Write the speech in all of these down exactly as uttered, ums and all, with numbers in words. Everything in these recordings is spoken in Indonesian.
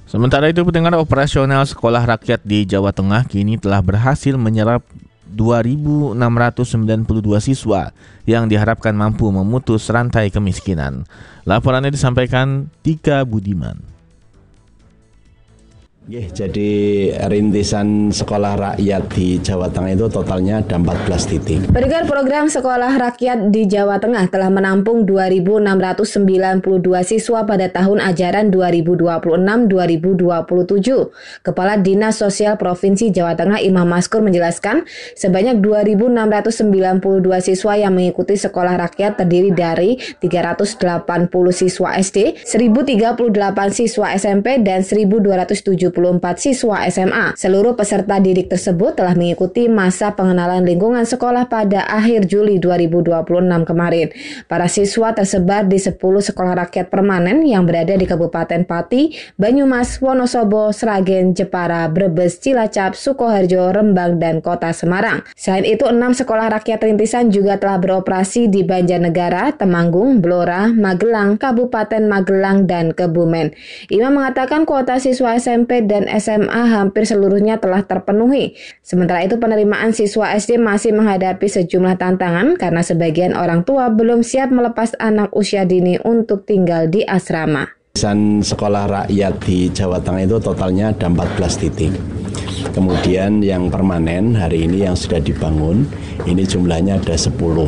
Sementara itu, pendengar, operasional sekolah rakyat di Jawa Tengah kini telah berhasil menyerap dua ribu enam ratus sembilan puluh dua siswa yang diharapkan mampu memutus rantai kemiskinan. Laporannya disampaikan Tika Budiman. Yeah, jadi rintisan sekolah rakyat di Jawa Tengah itu totalnya ada empat belas titik. Pendengar, program sekolah rakyat di Jawa Tengah telah menampung dua ribu enam ratus sembilan puluh dua siswa pada tahun ajaran dua ribu dua puluh enam dua ribu dua puluh tujuh. Kepala Dinas Sosial Provinsi Jawa Tengah Imam Maskur menjelaskan, sebanyak dua ribu enam ratus sembilan puluh dua siswa yang mengikuti sekolah rakyat terdiri dari tiga ratus delapan puluh siswa S D, seribu tiga puluh delapan siswa S M P, dan seribu dua ratus tujuh puluh empat siswa S M A. Seluruh peserta didik tersebut telah mengikuti masa pengenalan lingkungan sekolah pada akhir Juli dua ribu dua puluh enam kemarin. Para siswa tersebar di sepuluh sekolah rakyat permanen yang berada di Kabupaten Pati, Banyumas, Wonosobo, Sragen, Jepara, Brebes, Cilacap, Sukoharjo, Rembang, dan Kota Semarang. Selain itu, enam sekolah rakyat rintisan juga telah beroperasi di Banjarnegara, Temanggung, Blora, Magelang, Kabupaten Magelang, dan Kebumen. Imam mengatakan kuota siswa S M P dan S M A hampir seluruhnya telah terpenuhi. Sementara itu, penerimaan siswa S D masih menghadapi sejumlah tantangan karena sebagian orang tua belum siap melepas anak usia dini untuk tinggal di asrama. Rintisan sekolah rakyat di Jawa Tengah itu totalnya ada empat belas titik. Kemudian yang permanen hari ini yang sudah dibangun, ini jumlahnya ada sepuluh.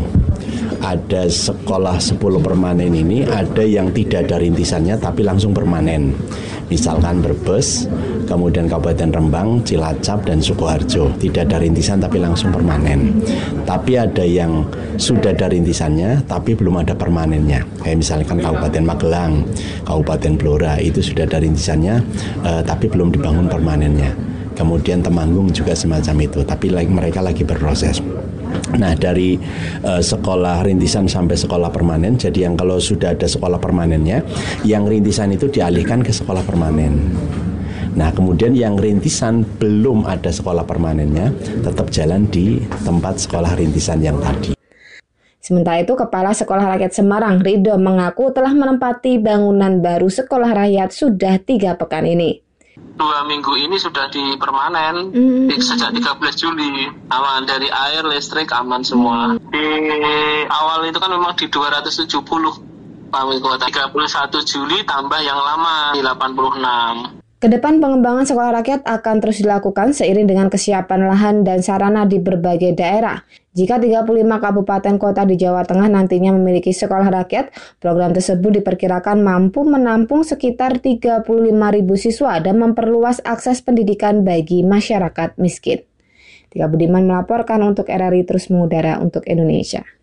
Ada sekolah sepuluh permanen ini, ada yang tidak ada rintisannya tapi langsung permanen. Misalkan Brebes, kemudian Kabupaten Rembang, Cilacap, dan Sukoharjo. Tidak ada rintisan tapi langsung permanen. Tapi ada yang sudah ada rintisannya tapi belum ada permanennya. Kayak misalkan Kabupaten Magelang, Kabupaten Blora, itu sudah ada rintisannya eh, tapi belum dibangun permanennya. Kemudian Temanggung juga semacam itu, tapi mereka lagi berproses. Nah, dari uh, sekolah rintisan sampai sekolah permanen, jadi yang kalau sudah ada sekolah permanennya, yang rintisan itu dialihkan ke sekolah permanen. Nah, kemudian yang rintisan belum ada sekolah permanennya, tetap jalan di tempat sekolah rintisan yang tadi. Sementara itu, Kepala Sekolah Rakyat Semarang, Ridho, mengaku telah menempati bangunan baru sekolah rakyat sudah tiga pekan ini. Dua minggu ini sudah di permanen, mm-hmm. sejak tiga belas Juli, aman dari air, listrik, aman semua. Mm-hmm. Di awal itu kan memang di dua ratus tujuh puluh kami kuota, tiga puluh satu Juli tambah yang lama di delapan puluh enam. Kedepan pengembangan sekolah rakyat akan terus dilakukan seiring dengan kesiapan lahan dan sarana di berbagai daerah. Jika tiga puluh lima kabupaten kota di Jawa Tengah nantinya memiliki sekolah rakyat, program tersebut diperkirakan mampu menampung sekitar tiga puluh lima ribu siswa dan memperluas akses pendidikan bagi masyarakat miskin. Tika Budiman melaporkan untuk R R I Terus Mengudara untuk Indonesia.